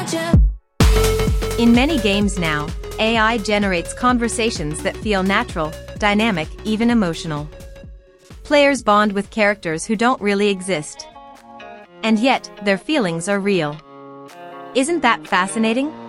In many games now, AI generates conversations that feel natural, dynamic, even emotional. Players bond with characters who don't really exist. And yet, their feelings are real. Isn't that fascinating?